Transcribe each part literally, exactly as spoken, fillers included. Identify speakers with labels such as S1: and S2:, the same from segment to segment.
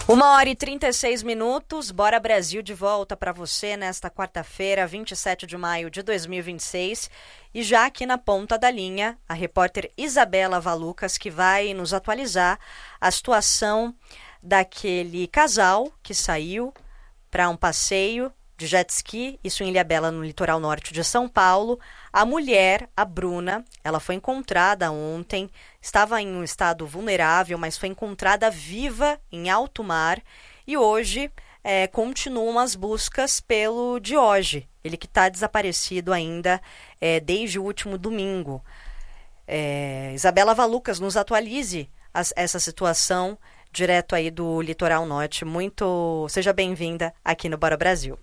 S1: Uma hora e trinta e seis minutos, Bora Brasil de volta para você nesta quarta-feira, vinte e sete de maio de dois mil e vinte e seis. E já aqui na ponta da linha, a repórter Isabela Valucas, que vai nos atualizar a situação daquele casal que saiu para um passeio de jet ski, isso em Ilhabela, no litoral norte de São Paulo. A mulher, a Bruna, ela foi encontrada ontem, estava em um estado vulnerável, mas foi encontrada viva em alto mar. E hoje é, continuam as buscas pelo Dioge, ele que está desaparecido ainda é, desde o último domingo. É, Isabela Valucas, nos atualize as, essa situação direto aí do litoral norte. Muito, seja bem-vinda aqui no Bora Brasil.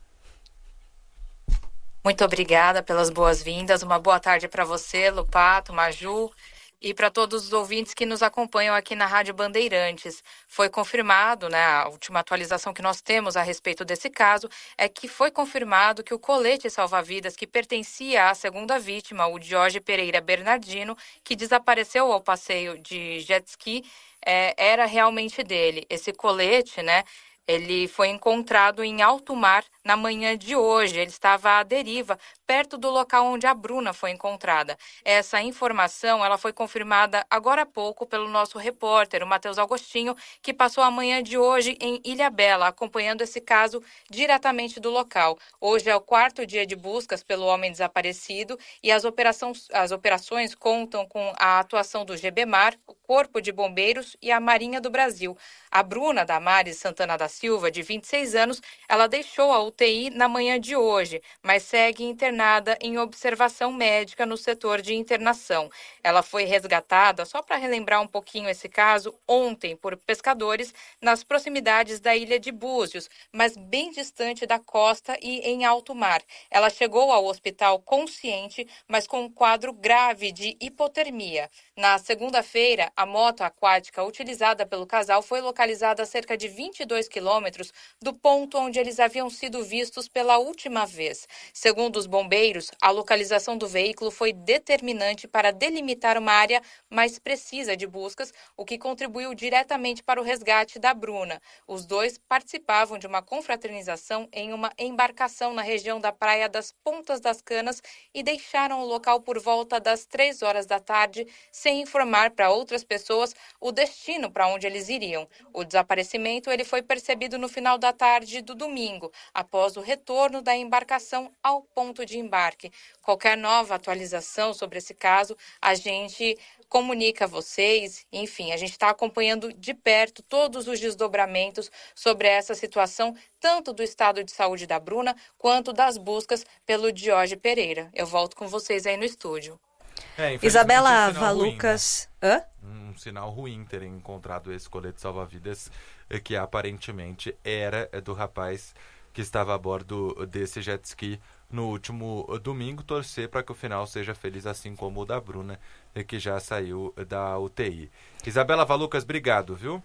S2: Muito obrigada pelas boas-vindas. Uma boa tarde para você, Lupato, Maju, e para todos os ouvintes que nos acompanham aqui na Rádio Bandeirantes. Foi confirmado, né, a última atualização que nós temos a respeito desse caso é que foi confirmado que o colete salva-vidas que pertencia à segunda vítima, o Dioge Pereira Bernardino, que desapareceu ao passeio de jet ski, é, era realmente dele. Esse colete, né, ele foi encontrado em alto mar na manhã de hoje. Ele estava à deriva, perto do local onde a Bruna foi encontrada. Essa informação ela foi confirmada agora há pouco pelo nosso repórter, o Matheus Agostinho, que passou a manhã de hoje em Ilhabela, acompanhando esse caso diretamente do local. Hoje é o quarto dia de buscas pelo homem desaparecido e as operações, as operações contam com a atuação do GBMAR, o Corpo de Bombeiros e a Marinha do Brasil. A Bruna Damares Santana da Silva, de vinte e seis anos, ela deixou a U T I na manhã de hoje, mas segue internada em observação médica no setor de internação. Ela foi resgatada, só para relembrar um pouquinho esse caso, ontem por pescadores nas proximidades da ilha de Búzios, mas bem distante da costa e em alto mar. Ela chegou ao hospital consciente, mas com um quadro grave de hipotermia. Na segunda-feira, a moto aquática utilizada pelo casal foi localizada a cerca de vinte e dois quilômetros do ponto onde eles haviam sido vistos pela última vez. Segundo os bombeiros, a localização do veículo foi determinante para delimitar uma área mais precisa de buscas, o que contribuiu diretamente para o resgate da Bruna. Os dois participavam de uma confraternização em uma embarcação na região da Praia das Pontas das Canas e deixaram o local por volta das três horas da tarde, sem informar para outras pessoas o destino para onde eles iriam. O desaparecimento ele foi percebido no final da tarde do domingo, após o retorno da embarcação ao ponto de embarque. Qualquer nova atualização sobre esse caso, a gente comunica a vocês. Enfim, a gente está acompanhando de perto todos os desdobramentos sobre essa situação, tanto do estado de saúde da Bruna, quanto das buscas pelo Dioge Pereira. Eu volto com vocês aí no estúdio.
S1: É, Isabela um Valucas...
S3: Ruim, né? Um sinal ruim terem encontrado esse colete salva-vidas, que aparentemente era do rapaz que estava a bordo desse jet ski no último domingo. Torcer para que o final seja feliz, assim como o da Bruna, que já saiu da U T I. Isabela Valucas, obrigado, viu?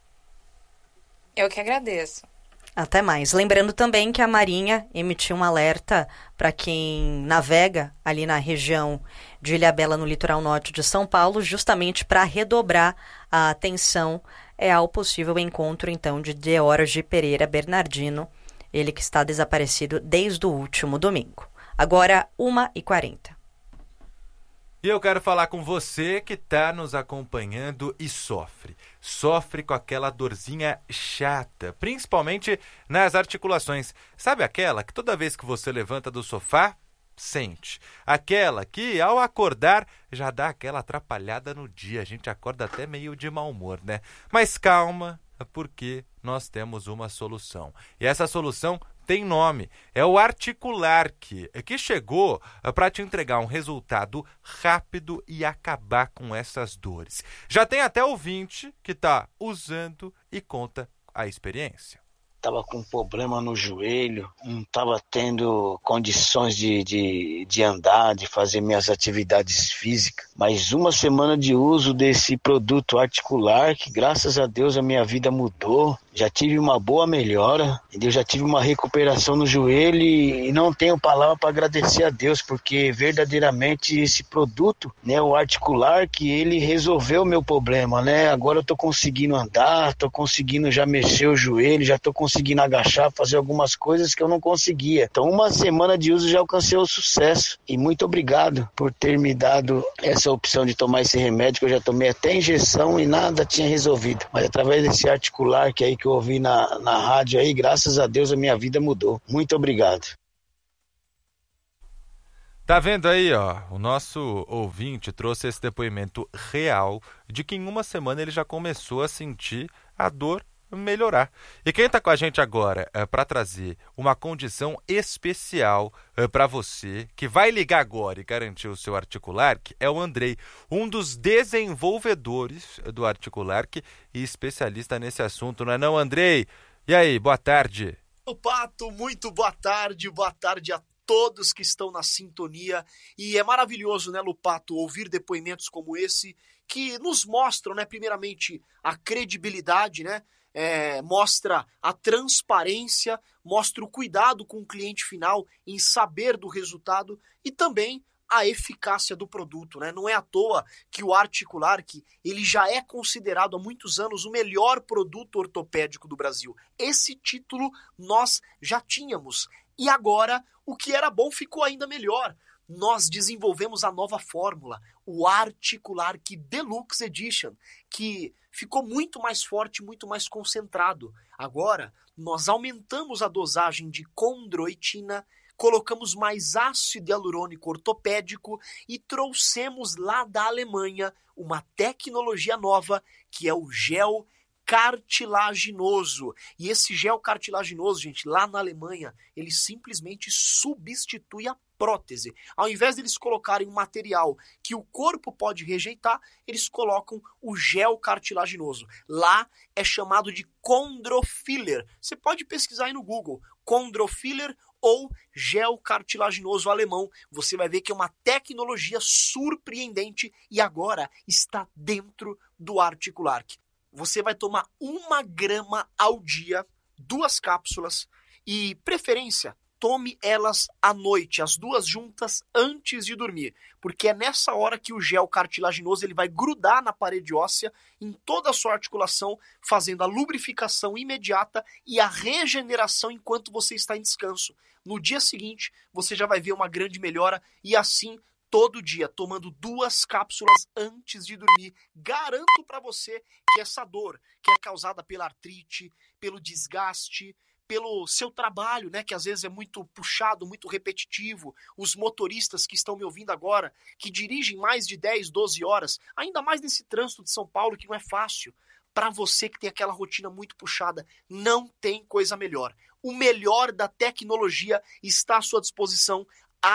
S2: Eu que agradeço.
S1: Até mais. Lembrando também que a Marinha emitiu um alerta para quem navega ali na região de Ilhabela, no litoral norte de São Paulo, justamente para redobrar a atenção é, ao possível encontro, então, de Dioge Pereira Bernardino, ele que está desaparecido desde o último domingo. Agora, uma e quarenta.
S3: E eu quero falar com você que está nos acompanhando e sofre. Sofre com aquela dorzinha chata, principalmente nas articulações. Sabe aquela que toda vez que você levanta do sofá, sente? Aquela que, ao acordar, já dá aquela atrapalhada no dia. A gente acorda até meio de mau humor, né? Mas calma, porque nós temos uma solução. E essa solução tem nome, é o Articular, que, que chegou para te entregar um resultado rápido e acabar com essas dores. Já tem até ouvinte que está usando e conta a experiência.
S4: estava com problema no joelho, não estava tendo condições de, de, de andar, de fazer minhas atividades físicas. Mas uma semana de uso desse produto articular, que graças a Deus a minha vida mudou, já tive uma boa melhora, eu já tive uma recuperação no joelho e não tenho palavra para agradecer a Deus, porque verdadeiramente esse produto, né, o articular, que ele resolveu o meu problema, né? Agora eu estou conseguindo andar, estou conseguindo já mexer o joelho, já estou conseguindo agachar, fazer algumas coisas que eu não conseguia. Então uma semana de uso já alcancei o sucesso e muito obrigado por ter me dado essa opção de tomar esse remédio, que eu já tomei até injeção e nada tinha resolvido. Mas através desse articular que aí que eu ouvi na, na rádio aí, graças a Deus a minha vida mudou. Muito obrigado.
S3: Tá vendo aí, ó, o nosso ouvinte trouxe esse depoimento real de que em uma semana ele já começou a sentir a dor melhorar. E quem está com a gente agora é, para trazer uma condição especial é, para você, que vai ligar agora e garantir o seu Articulark, é o Andrei, um dos desenvolvedores do Articulark e especialista nesse assunto, não é não, Andrei? E aí, boa tarde.
S5: O Pato, muito boa tarde, boa tarde a todos que estão na sintonia. E é maravilhoso, né, Lupato, ouvir depoimentos como esse, que nos mostram, né, primeiramente, a credibilidade, né, é, mostra a transparência, mostra o cuidado com o cliente final em saber do resultado e também a eficácia do produto, né? Não é à toa que o Articulark, ele já é considerado há muitos anos o melhor produto ortopédico do Brasil. Esse título nós já tínhamos. E agora, o que era bom ficou ainda melhor. Nós desenvolvemos a nova fórmula, o Articulark Deluxe Edition, que ficou muito mais forte, muito mais concentrado. Agora, nós aumentamos a dosagem de condroitina, colocamos mais ácido hialurônico ortopédico e trouxemos lá da Alemanha uma tecnologia nova, que é o gel cartilaginoso. E esse gel cartilaginoso, gente, lá na Alemanha, ele simplesmente substitui a prótese. Ao invés de eles colocarem um material que o corpo pode rejeitar, eles colocam o gel cartilaginoso. Lá é chamado de Chondrofiller. Você pode pesquisar aí no Google, Chondrofiller ou gel cartilaginoso alemão. Você vai ver que é uma tecnologia surpreendente e agora está dentro do Articulark. Você vai tomar uma grama ao dia, duas cápsulas, e, preferência, tome elas à noite, as duas juntas antes de dormir, porque é nessa hora que o gel cartilaginoso ele vai grudar na parede óssea, em toda a sua articulação, fazendo a lubrificação imediata e a regeneração enquanto você está em descanso. No dia seguinte, você já vai ver uma grande melhora e assim todo dia, tomando duas cápsulas antes de dormir. Garanto para você que essa dor, que é causada pela artrite, pelo desgaste, pelo seu trabalho, né, que às vezes é muito puxado, muito repetitivo, os motoristas que estão me ouvindo agora, que dirigem mais de dez, doze horas, ainda mais nesse trânsito de São Paulo, que não é fácil, para você que tem aquela rotina muito puxada, não tem coisa melhor. O melhor da tecnologia está à sua disposição,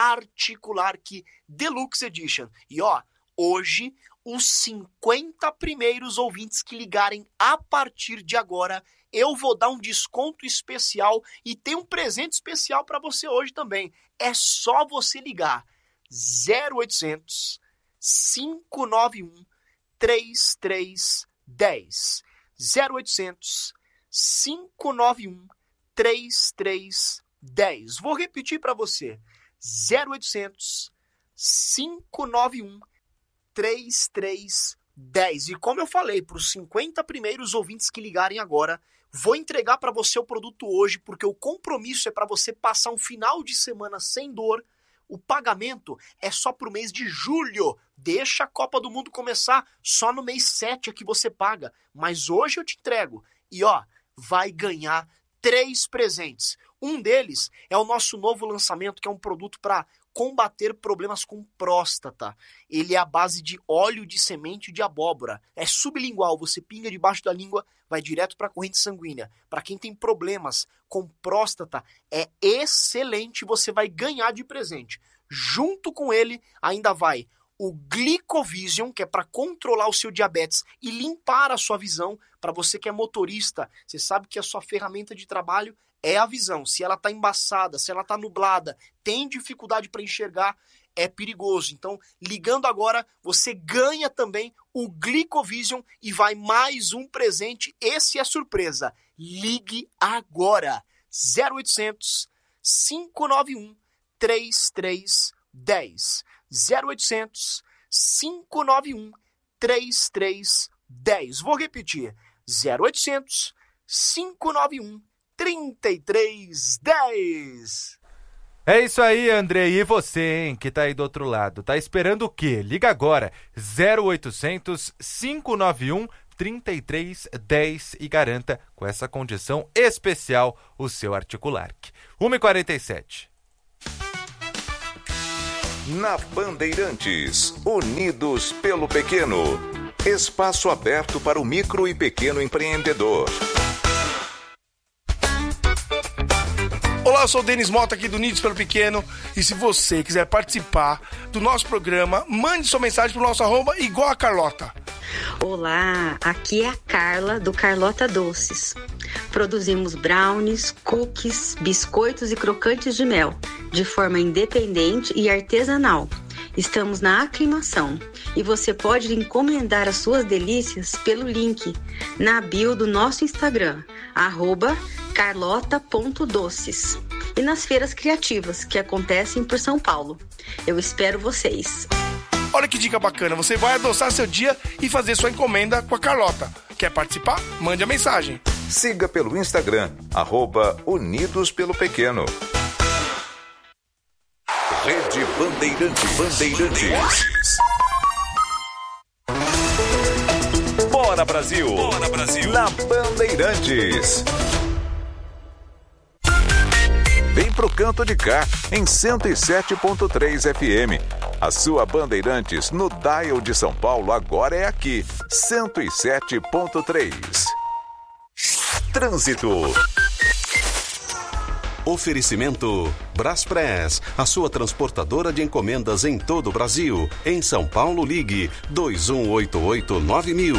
S5: Articulark Deluxe Edition. E ó, hoje, os cinquenta primeiros ouvintes que ligarem a partir de agora, eu vou dar um desconto especial e tem um presente especial para você hoje também. É só você ligar zero oitocentos, cinco nove um, três três um zero. zero oitocentos, cinco nove um, três três um zero. Vou repetir para você. zero oitocentos, cinco nove um, três três um zero. E como eu falei, para os cinquenta primeiros ouvintes que ligarem agora, vou entregar para você o produto hoje, porque o compromisso é para você passar um final de semana sem dor. O pagamento é só para o mês de julho. Deixa a Copa do Mundo começar, só no mês sete é que você paga. Mas hoje eu te entrego. E ó, vai ganhar três presentes. Um deles é o nosso novo lançamento, que é um produto para combater problemas com próstata. Ele é à base de óleo de semente de abóbora. É sublingual, você pinga debaixo da língua, vai direto para a corrente sanguínea. Para quem tem problemas com próstata, é excelente, você vai ganhar de presente. Junto com ele, ainda vai o Glicovision, que é para controlar o seu diabetes e limpar a sua visão. Para você que é motorista, você sabe que a sua ferramenta de trabalho é a visão. Se ela está embaçada, se ela está nublada, tem dificuldade para enxergar, é perigoso. Então, ligando agora, você ganha também o Glicovision e vai mais um presente. Esse é surpresa. Ligue agora. zero oitocentos, cinco nove um, três três um zero. zero oitocentos, cinco nove um, três três um zero. Vou repetir. zero oitocentos, cinco nove um, três três um zero.
S3: É isso aí, André. E você, hein, que tá aí do outro lado? Tá esperando o quê? Liga agora. zero oitocentos, cinco nove um, três três um zero e garanta com essa condição especial o seu Articularc. uma e quarenta e sete.
S6: Na Bandeirantes, Unidos pelo Pequeno. Espaço aberto para o micro e pequeno empreendedor.
S7: Olá, eu sou o Denis Mota aqui do Unidos pelo Pequeno. E se você quiser participar do nosso programa, mande sua mensagem pro nosso arroba igual a Carlota.
S8: Olá, aqui é a Carla do Carlota Doces. Produzimos brownies, cookies, biscoitos e crocantes de mel, de forma independente e artesanal. Estamos na Aclimação e você pode encomendar as suas delícias pelo link na bio do nosso Instagram, arroba carlota ponto doces, e nas feiras criativas que acontecem por São Paulo. Eu espero vocês.
S7: Olha que dica bacana, você vai adoçar seu dia e fazer sua encomenda com a Carlota. Quer participar? Mande a mensagem.
S6: Siga pelo Instagram, arroba Unidos pelo Pequeno. Rede Bandeirantes. Bandeirantes. Bora Brasil. Bora Brasil. Na Bandeirantes. Vem pro canto de cá, em cento e sete ponto três F M. A sua Bandeirantes no dial de São Paulo agora é aqui, cento e sete ponto três. Trânsito.
S9: Oferecimento Braspress, a sua transportadora de encomendas em todo o Brasil. Em São Paulo, ligue dois um oito oito nove mil.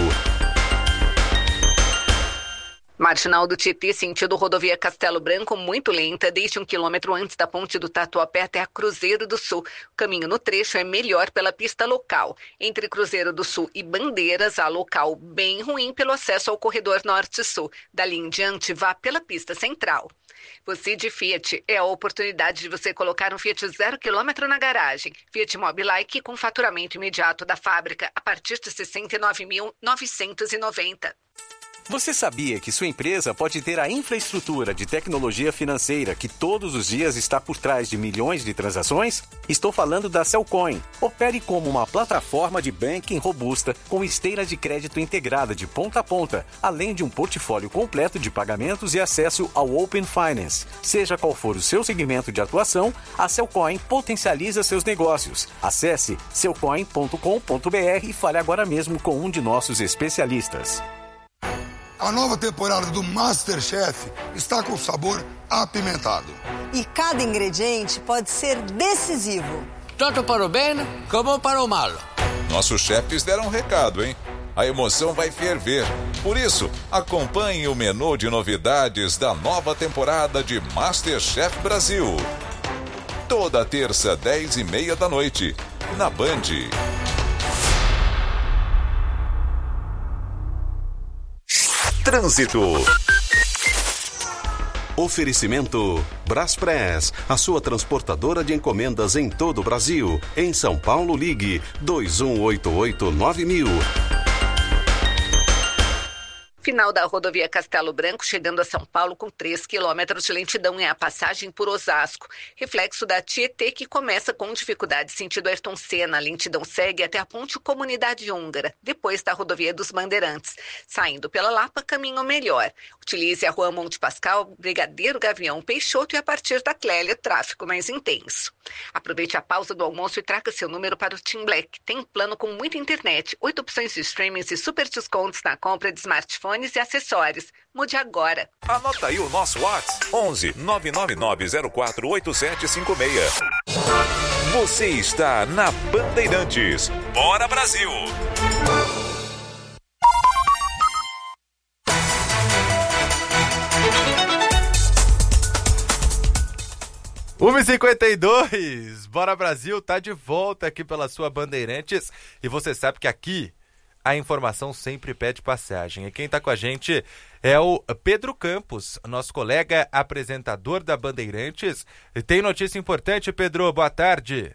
S10: Marginal do Tietê, sentido rodovia Castelo Branco, muito lenta, desde um quilômetro antes da ponte do Tatuapé até a Cruzeiro do Sul. O caminho no trecho é melhor pela pista local. Entre Cruzeiro do Sul e Bandeiras, há local bem ruim pelo acesso ao corredor norte-sul. Dali em diante, vá pela pista central. Você de Fiat, é a oportunidade de você colocar um Fiat zero quilômetro na garagem. Fiat Mobilike com faturamento imediato da fábrica a partir de sessenta e nove mil novecentos e noventa.
S11: Você sabia que sua empresa pode ter a infraestrutura de tecnologia financeira que todos os dias está por trás de milhões de transações? Estou falando da Cellcoin. Opere como uma plataforma de banking robusta com esteira de crédito integrada de ponta a ponta, além de um portfólio completo de pagamentos e acesso ao Open Finance. Seja qual for o seu segmento de atuação, a Cellcoin potencializa seus negócios. Acesse cellcoin ponto com ponto b r e fale agora mesmo com um de nossos especialistas.
S12: A nova temporada do MasterChef está com sabor apimentado.
S13: E cada ingrediente pode ser decisivo.
S14: Tanto para o bem como para o mal.
S6: Nossos chefes deram um recado, hein? A emoção vai ferver. Por isso, acompanhe o menu de novidades da nova temporada de MasterChef Brasil. Toda terça, dez e meia da noite, na Band. Trânsito.
S9: Oferecimento Braspress, a sua transportadora de encomendas em todo o Brasil. Em São Paulo, ligue dois um oito oito nove mil.
S10: Final da rodovia Castelo Branco, chegando a São Paulo com três quilômetros de lentidão é a passagem por Osasco. Reflexo da Tietê, que começa com dificuldade sentido Ayrton Senna. A lentidão segue até a ponte Comunidade Húngara, depois da rodovia dos Bandeirantes. Saindo pela Lapa, caminho melhor. Utilize a rua Monte Pascal, Brigadeiro Gavião Peixoto e a partir da Clélia, tráfego mais intenso. Aproveite a pausa do almoço e traga seu número para o Team Black. Tem um plano com muita internet, oito opções de streaming e super descontos na compra de smartphones e acessórios. Mude agora.
S6: Anota aí o nosso WhatsApp. onze nove nove nove zero quatro oito sete cinco seis. Você está na Bandeirantes. Bora Brasil!
S3: uma e cinquenta e dois, Bora Brasil, tá de volta aqui pela sua Bandeirantes. E você sabe que aqui a informação sempre pede passagem. E quem tá com a gente é o Pedro Campos, nosso colega apresentador da Bandeirantes. E tem notícia importante, Pedro, boa tarde.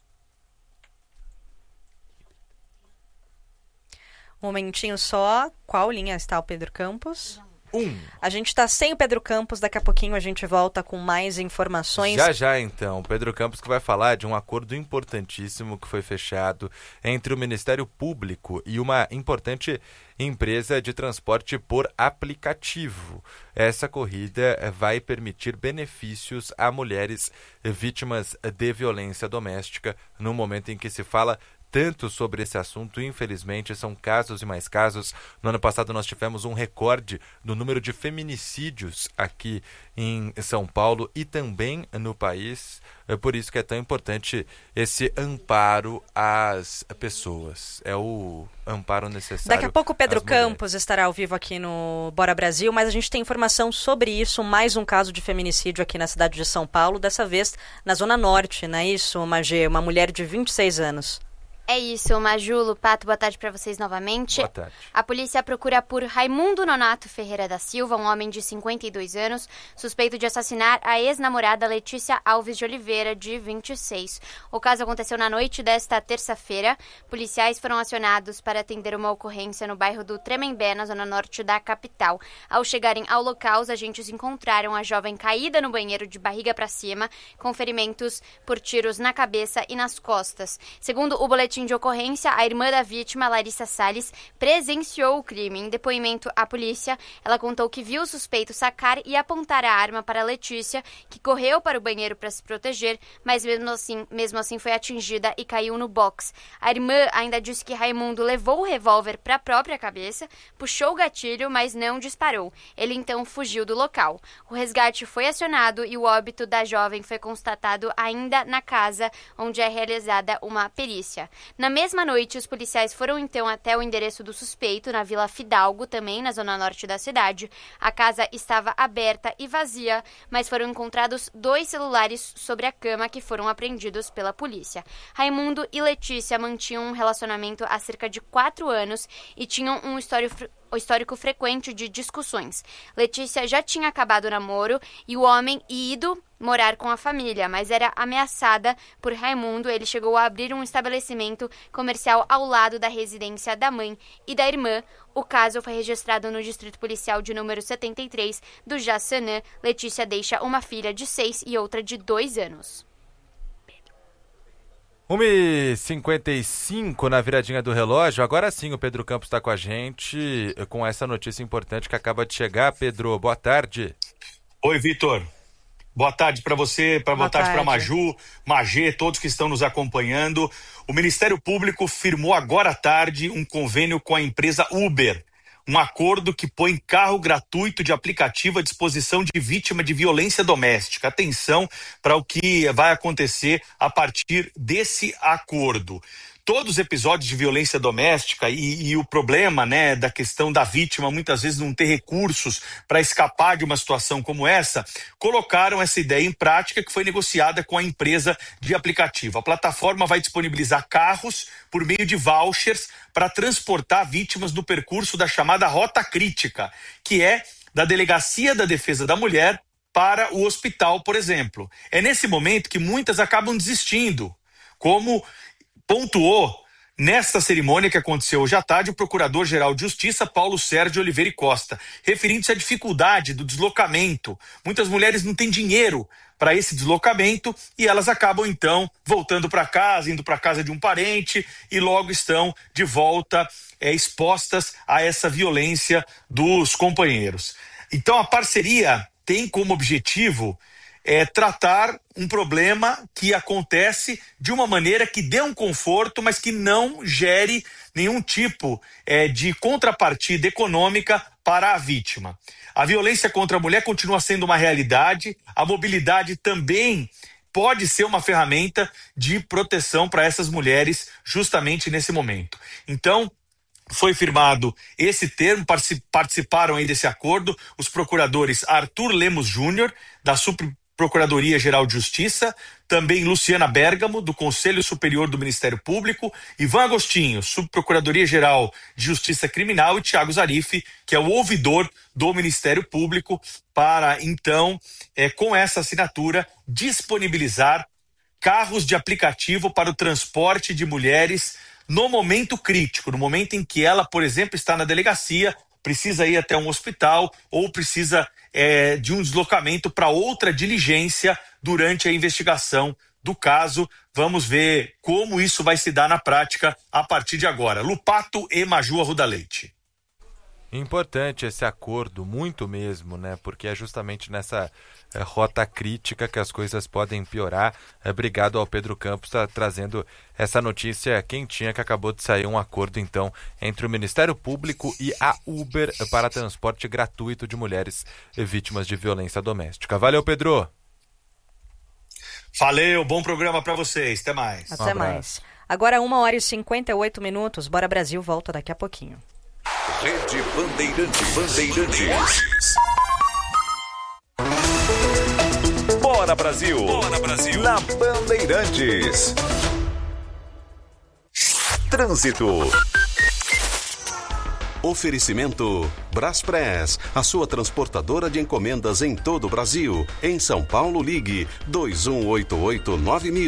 S1: Um momentinho só, qual linha está o Pedro Campos?
S3: Um.
S1: A gente está sem o Pedro Campos, daqui a pouquinho a gente volta com mais informações.
S3: Já, já então, Pedro Campos que vai falar de um acordo importantíssimo que foi fechado entre o Ministério Público e uma importante empresa de transporte por aplicativo. Essa corrida vai permitir benefícios a mulheres vítimas de violência doméstica no momento em que se fala tanto sobre esse assunto. Infelizmente, são casos e mais casos. No ano passado nós tivemos um recorde no número de feminicídios aqui em São Paulo e também no país. É por isso que é tão importante esse amparo às pessoas. É o amparo necessário.
S1: Daqui a pouco o Pedro Campos estará ao vivo aqui no Bora Brasil, mas a gente tem informação sobre isso, mais um caso de feminicídio aqui na cidade de São Paulo, dessa vez na Zona Norte, não é isso, Magê? Uma mulher de vinte e seis anos.
S15: É isso, Maju, Lupato, boa tarde para vocês novamente.
S3: Boa tarde.
S15: A polícia procura por Raimundo Nonato Ferreira da Silva, um homem de cinquenta e dois anos, suspeito de assassinar a ex-namorada Letícia Alves de Oliveira, de vinte e seis. O caso aconteceu na noite desta terça-feira. Policiais foram acionados para atender uma ocorrência no bairro do Tremembé, na zona norte da capital. Ao chegarem ao local, os agentes encontraram a jovem caída no banheiro de barriga para cima, com ferimentos por tiros na cabeça e nas costas. Segundo o boletim de ocorrência, a irmã da vítima, Larissa Salles, presenciou o crime. Em depoimento à polícia, ela contou que viu o suspeito sacar e apontar a arma para Letícia, que correu para o banheiro para se proteger, mas mesmo assim, mesmo assim foi atingida e caiu no box. A irmã ainda disse que Raimundo levou o revólver para a própria cabeça, puxou o gatilho, mas não disparou. Ele então fugiu do local. O resgate foi acionado e o óbito da jovem foi constatado ainda na casa onde é realizada uma perícia. Na mesma noite, os policiais foram então até o endereço do suspeito, na Vila Fidalgo, também na zona norte da cidade. A casa estava aberta e vazia, mas foram encontrados dois celulares sobre a cama que foram apreendidos pela polícia. Raimundo e Letícia mantinham um relacionamento há cerca de quatro anos e tinham um histórico o histórico frequente de discussões. Letícia já tinha acabado o namoro e o homem ido morar com a família, mas era ameaçada por Raimundo. Ele chegou a abrir um estabelecimento comercial ao lado da residência da mãe e da irmã. O caso foi registrado no Distrito Policial de número setenta e três do Jaçanã. Letícia deixa uma filha de seis e outra de dois anos.
S3: uma e cinquenta e cinco na viradinha do relógio. Agora sim o Pedro Campos está com a gente com essa notícia importante que acaba de chegar. Pedro, boa tarde.
S16: Oi, Vitor. Boa tarde para você, pra, boa, boa tarde para Maju, Magê, todos que estão nos acompanhando. O Ministério Público firmou agora à tarde um convênio com a empresa Uber. Um acordo que põe carro gratuito de aplicativo à disposição de vítima de violência doméstica. Atenção para o que vai acontecer a partir desse acordo. Todos os episódios de violência doméstica e, e o problema, né, da questão da vítima muitas vezes não ter recursos para escapar de uma situação como essa, colocaram essa ideia em prática que foi negociada com a empresa de aplicativo. A plataforma vai disponibilizar carros por meio de vouchers para transportar vítimas no percurso da chamada Rota Crítica, que é da Delegacia da Defesa da Mulher para o hospital, por exemplo. É nesse momento que muitas acabam desistindo, como pontuou nesta cerimônia que aconteceu hoje à tarde o Procurador-Geral de Justiça, Paulo Sérgio Oliveira Costa, referindo-se à dificuldade do deslocamento. Muitas mulheres não têm dinheiro para esse deslocamento e elas acabam, então, voltando para casa, indo para casa de um parente e logo estão de volta é, expostas a essa violência dos companheiros. Então, a parceria tem como objetivo É tratar um problema que acontece de uma maneira que dê um conforto, mas que não gere nenhum tipo é, de contrapartida econômica para a vítima. A violência contra a mulher continua sendo uma realidade, a mobilidade também pode ser uma ferramenta de proteção para essas mulheres justamente nesse momento. Então, foi firmado esse termo, participaram aí desse acordo os procuradores Arthur Lemos Júnior, da Subprocuradoria-Geral de Justiça, também Luciana Bergamo, do Conselho Superior do Ministério Público, Ivan Agostinho, Subprocuradoria-Geral de Justiça Criminal, e Thiago Zarif, que é o ouvidor do Ministério Público, para, então, é, com essa assinatura, disponibilizar carros de aplicativo para o transporte de mulheres no momento crítico, no momento em que ela, por exemplo, está na delegacia, precisa ir até um hospital ou precisa é, de um deslocamento para outra diligência durante a investigação do caso. Vamos ver como isso vai se dar na prática a partir de agora. Lupato e Maju Arruda Leite.
S3: Importante esse acordo, muito mesmo, né? Porque é justamente nessa é, rota crítica que as coisas podem piorar. É, obrigado ao Pedro Campos, tá trazendo essa notícia quentinha que acabou de sair um acordo, então, entre o Ministério Público e a Uber para transporte gratuito de mulheres vítimas de violência doméstica. Valeu, Pedro!
S16: Valeu, bom programa para vocês, até mais.
S1: Até um mais. Agora uma hora e cinquenta e oito minutos, Bora Brasil volta daqui a pouquinho.
S6: Rede Bandeirantes. Bandeirantes. Bora Brasil. Bora Brasil. Na Bandeirantes. Trânsito.
S9: Oferecimento Braspress, a sua transportadora de encomendas em todo o Brasil. Em São Paulo, ligue dois um oito oito nove mil.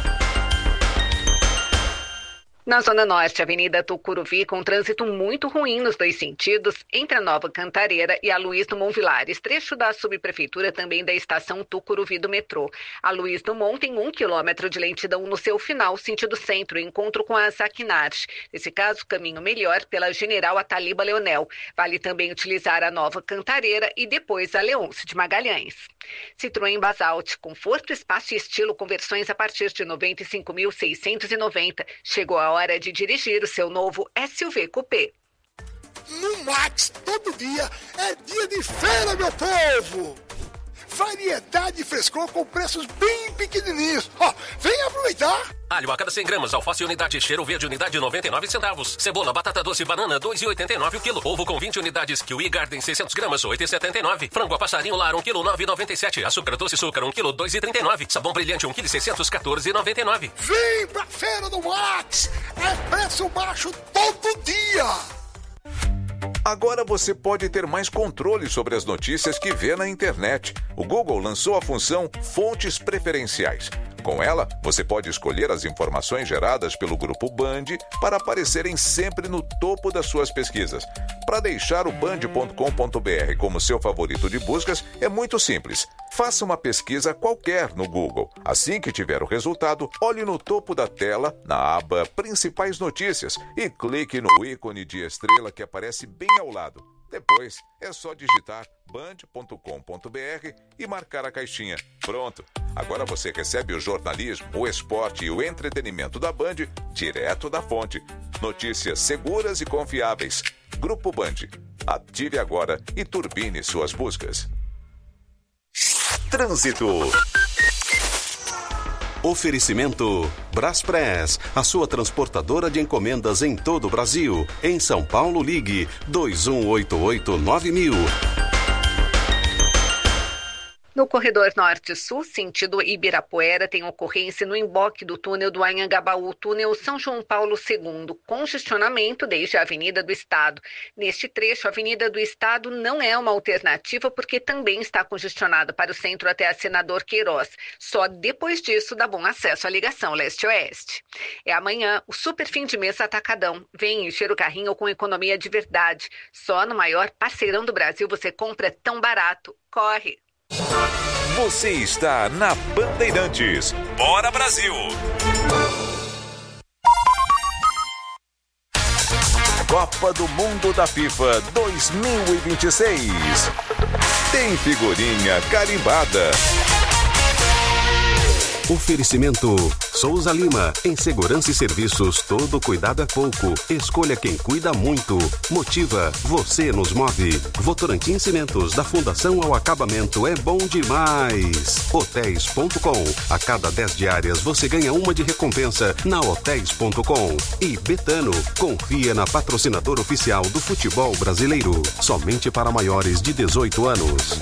S10: Na Zona Norte, Avenida Tucuruvi, com trânsito muito ruim nos dois sentidos, entre a Nova Cantareira e a Luiz Dumont Vilares, trecho da subprefeitura também da estação Tucuruvi do metrô. A Luiz Dumont tem um quilômetro de lentidão no seu final, sentido centro, encontro com a Saquinarte. Nesse caso, caminho melhor pela General Ataliba Leonel. Vale também utilizar a Nova Cantareira e depois a Leôncio de Magalhães. Citroën Basalt, conforto, espaço e estilo com versões a partir de noventa e cinco mil seiscentos e noventa. Chegou a hora de dirigir o seu novo S U V Coupé.
S12: No Max, todo dia é dia de feira, meu povo! Variedade e frescor com preços bem pequenininhos. Ó, vem aproveitar!
S17: Alho a cada cem gramas, alface unidade, cheiro verde unidade noventa e nove centavos. Cebola, batata doce, banana dois reais e oitenta e nove o quilo. Ovo com vinte unidades, Kiwi Garden seiscentos gramas, oito reais e setenta e nove. Frango a passarinho lar um quilo, nove reais e noventa e sete. Açúcar doce açúcar um quilo, dois reais e trinta e nove. Sabão brilhante um quilo, seiscentos, quatorze reais e noventa e nove.
S12: Vem pra feira do Max! É preço baixo todo dia!
S6: Agora você pode ter mais controle sobre as notícias que vê na internet. O Google lançou a função Fontes Preferenciais. Com ela, você pode escolher as informações geradas pelo Grupo Band para aparecerem sempre no topo das suas pesquisas. Para deixar o band ponto com ponto br como seu favorito de buscas, é muito simples. Faça uma pesquisa qualquer no Google. Assim que tiver o resultado, olhe no topo da tela, na aba Principais Notícias, e clique no ícone de estrela que aparece bem ao lado. Depois, é só digitar band ponto com ponto br e marcar a caixinha. Pronto! Agora você recebe o jornalismo, o esporte e o entretenimento da Band direto da fonte. Notícias seguras e confiáveis. Grupo Band. Ative agora e turbine suas buscas. Trânsito.
S9: Oferecimento Braspress, a sua transportadora de encomendas em todo o Brasil. Em São Paulo, ligue dois um oito oito nove mil.
S10: No corredor norte-sul, sentido Ibirapuera, tem ocorrência no emboque do túnel do Anhangabaú, túnel São João Paulo segundo, congestionamento desde a Avenida do Estado. Neste trecho, a Avenida do Estado não é uma alternativa porque também está congestionada para o centro até a Senador Queiroz. Só depois disso dá bom acesso à ligação leste-oeste. É amanhã o super fim de mês atacadão. Vem encher o carrinho com economia de verdade. Só no maior parceirão do Brasil você compra tão barato. Corre!
S6: Você está na Bandeirantes. Bora Brasil! Copa do Mundo da FIFA dois mil e vinte e seis. Tem figurinha carimbada.
S9: Oferecimento Souza Lima. Em segurança e serviços, todo cuidado é pouco. Escolha quem cuida muito. Motiva, você nos move. Votorantim Cimentos, da fundação ao acabamento, é bom demais. Hotéis ponto com. A cada dez diárias você ganha uma de recompensa na hotéis ponto com. E Betano, confia na patrocinadora oficial do futebol brasileiro. Somente para maiores de dezoito anos.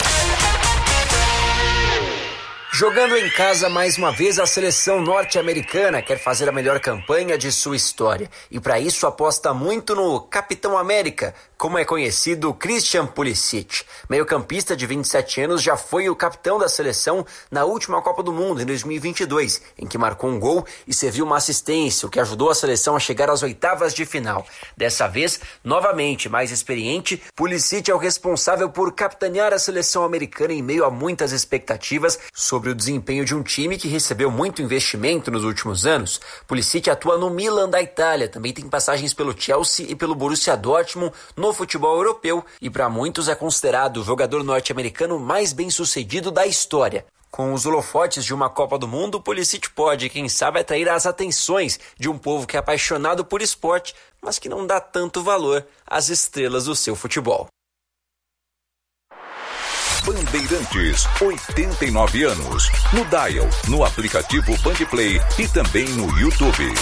S18: Jogando em casa mais uma vez, a seleção norte-americana quer fazer a melhor campanha de sua história. E para isso aposta muito no Capitão América, como é conhecido Christian Pulisic. Meio-campista de vinte e sete anos, já foi o capitão da seleção na última Copa do Mundo, em dois mil e vinte e dois, em que marcou um gol e serviu uma assistência, o que ajudou a seleção a chegar às oitavas de final. Dessa vez, novamente mais experiente, Pulisic é o responsável por capitanear a seleção americana em meio a muitas expectativas sobre o desempenho de um time que recebeu muito investimento nos últimos anos. Pulisic atua no Milan da Itália, também tem passagens pelo Chelsea e pelo Borussia Dortmund no futebol europeu e para muitos é considerado o jogador norte-americano mais bem-sucedido da história. Com os holofotes de uma Copa do Mundo, Pulisic pode, quem sabe, atrair as atenções de um povo que é apaixonado por esporte, mas que não dá tanto valor às estrelas do seu futebol.
S6: Bandeirantes, oitenta e nove anos. No Dial, no aplicativo Bandplay e também no YouTube.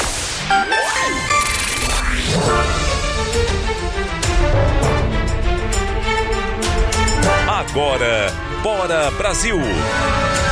S6: Agora, Bora Brasil!